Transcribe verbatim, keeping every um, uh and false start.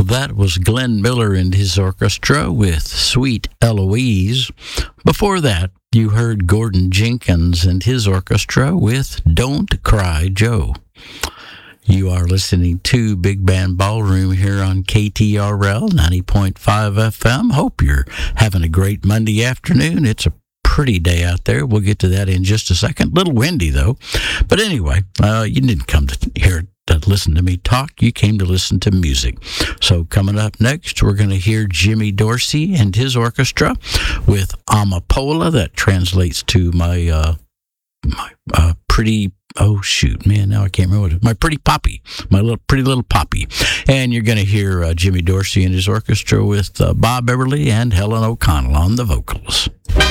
That was Glenn Miller and his orchestra with Sweet Eloise. Before that, you heard Gordon Jenkins and his orchestra with Don't Cry Joe. You are listening to Big Band Ballroom here on K T R L ninety point five F M. Hope you're having a great Monday afternoon. It's a pretty day out there. We'll get to that in just a second. A little windy, though. But anyway, uh, you didn't come to hear to listen to me talk. You came to listen to music. So coming up next, we're going to hear Jimmy Dorsey and his orchestra with Amapola. That translates to my uh, my uh, pretty. Oh, shoot, man, now I can't remember what it is. My Pretty Poppy, my little pretty little poppy. And you're going to hear uh, Jimmy Dorsey and his orchestra with uh, Bob Everly and Helen O'Connell on the vocals.